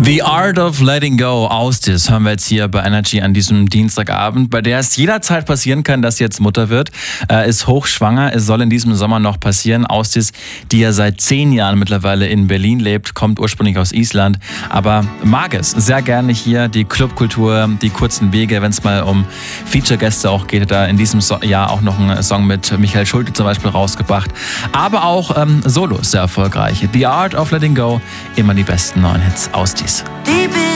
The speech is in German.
The Art of Letting Go, Austis, hören wir jetzt hier bei Energy an diesem Dienstagabend, bei der es jederzeit passieren kann, dass sie jetzt Mutter wird, ist hochschwanger. Es soll in diesem Sommer noch passieren. Austis, die ja seit 10 Jahren mittlerweile in Berlin lebt, kommt ursprünglich aus Island, aber mag es sehr gerne hier, die Clubkultur, die kurzen Wege, wenn es mal um Feature-Gäste auch geht. Da in diesem Jahr auch noch einen Song mit Michael Schulte zum Beispiel rausgebracht, aber auch Solo sehr erfolgreich. The Art of Letting Go, immer die besten neuen Hits. Austis. Deep in